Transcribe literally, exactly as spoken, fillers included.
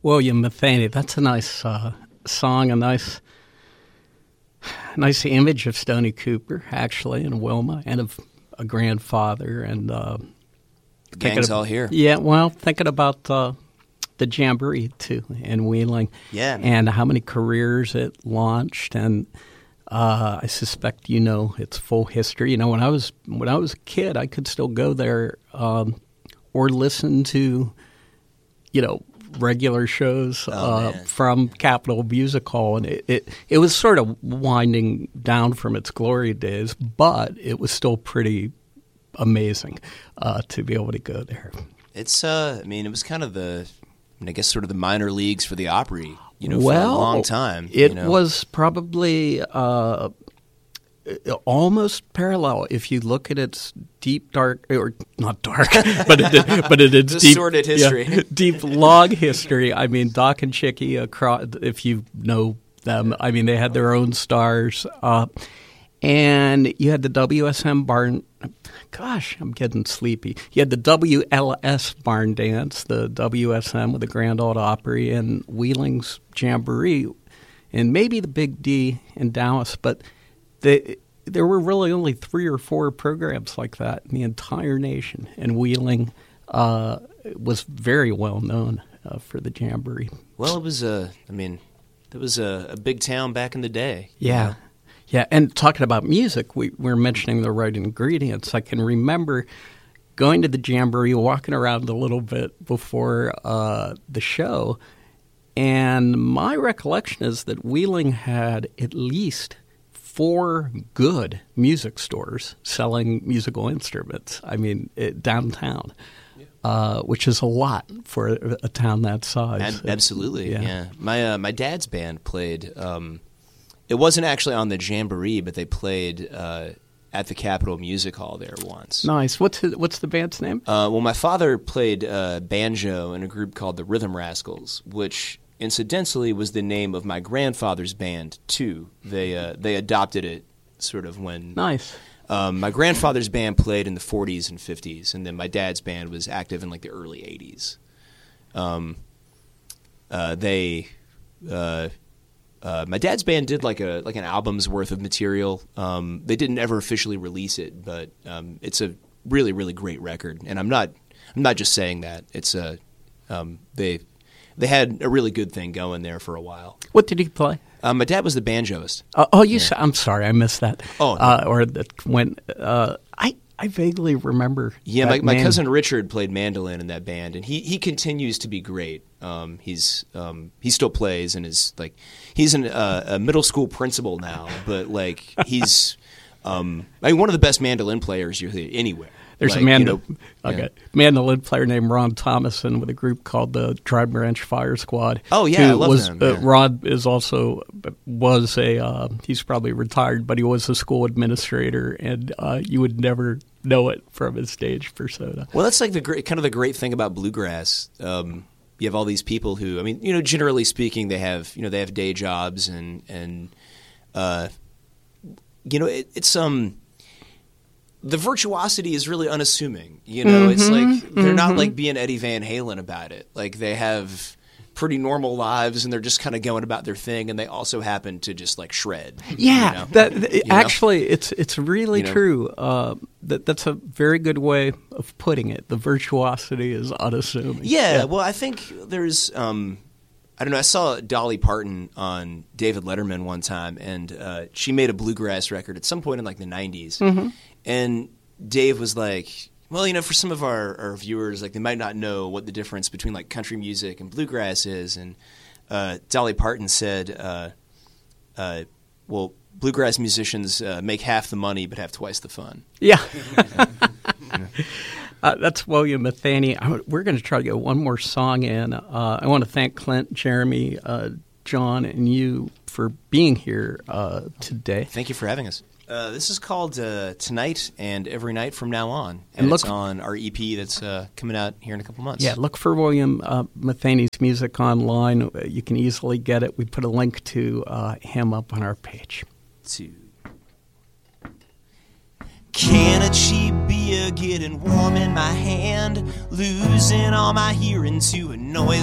William Metheny. That's a nice uh, song, a nice, nice image of Stoney Cooper, actually, and Wilma, and of a grandfather. And uh, the gang's of, all here. Yeah, well, thinking about uh, the Jamboree too in Wheeling, yeah, and how many careers it launched, and uh, I suspect you know its full history. You know, when I was when I was a kid, I could still go there um, or listen to, you know, regular shows oh, uh, from Capitol Music Hall, and it, it it was sort of winding down from its glory days, but it was still pretty amazing uh, to be able to go there. It's, uh, I mean, it was kind of the, I guess, sort of the minor leagues for the Opry, you know, well, for a long time. It you know? was probably uh, almost parallel if you look at its deep, dark, or not dark, but it, but it, it's deep, sordid history, yeah, deep, long history. I mean, Doc and Chicky, across, if you know them, I mean, they had their own stars, uh, and you had the W S M barn. Gosh, I'm getting sleepy. You had the W L S barn dance, the W S M with the Grand Ole Opry, and Wheeling's Jamboree, and maybe the Big D in Dallas, but they, there were really only three or four programs like that in the entire nation, and Wheeling uh, was very well known uh, for the Jamboree. Well, it was a, I mean, it was a, a big town back in the day. Yeah. know? Yeah, and talking about music, we, we were mentioning the right ingredients. I can remember going to the Jamboree, walking around a little bit before uh, the show, and my recollection is that Wheeling had at least four good music stores selling musical instruments. I mean, it, downtown, yeah. uh, which is a lot for a, a town that size. Ab- absolutely, yeah. yeah. My uh, my dad's band played. Um, it wasn't actually on the Jamboree, but they played uh, at the Capitol Music Hall there once. Nice. What's his, what's the band's name? Uh, well, my father played uh, banjo in a group called the Rhythm Rascals, which incidentally was the name of my grandfather's band too. They uh, they adopted it sort of when nice. Um, my grandfather's band played in the forties and fifties, and then my dad's band was active in like the early eighties. Um, uh, they, uh, uh, my dad's band did like a like an album's worth of material. Um, they didn't ever officially release it, but um, it's a really really great record. And I'm not I'm not just saying that. It's a um, they. They had a really good thing going there for a while. What did he play? Um, my dad was the banjoist. Uh, oh, you. Yeah. Sa- I'm sorry, I missed that. Oh, no. uh, or that when uh, I I vaguely remember. Yeah, that my, my man. cousin Richard played mandolin in that band, and he, he continues to be great. Um, he's um, he still plays and is like he's an, uh, a middle school principal now, but like he's um, I mean, one of the best mandolin players you hear anywhere. There's like, a mandol- you know, okay. yeah. mandolin player named Ron Thomason with a group called the Trident Ranch Fire Squad. Oh yeah, I love was, them. Yeah. Uh, Ron is also was a uh, he's probably retired, but he was a school administrator, and uh, you would never know it from his stage persona. Well, that's like the great, kind of the great thing about bluegrass. Um, you have all these people who, I mean, you know, generally speaking, they have you know they have day jobs and and uh, you know it, it's um. The virtuosity is really unassuming, you know. Mm-hmm, it's like they're mm-hmm. not like being Eddie Van Halen about it. Like they have pretty normal lives, and they're just kind of going about their thing, and they also happen to just like shred. Yeah, you know? that you actually, know? it's it's really you know? true. Uh, that that's a very good way of putting it. The virtuosity is unassuming. Yeah, yeah. Well, I think there's. Um, I don't know. I saw Dolly Parton on David Letterman one time, and uh, she made a bluegrass record at some point in like the nineties. Mm-hmm. And Dave was like, well, you know, for some of our, our viewers, like they might not know what the difference between like country music and bluegrass is. And uh, Dolly Parton said, uh, uh, well, bluegrass musicians uh, make half the money but have twice the fun. Yeah. uh, that's William Metheny. We're going to try to get one more song in. Uh, I want to thank Clint, Jeremy, uh, John, and you for being here uh, today. Thank you for having us. Uh, this is called uh, Tonight and Every Night from Now On, and, and look, it's on our E P that's uh, coming out here in a couple months. Yeah, look for William uh, Metheny's music online. You can easily get it. We put a link to uh, him up on our page. Two. Can a cheap beer getting warm in my hand, losing all my hearing to a noise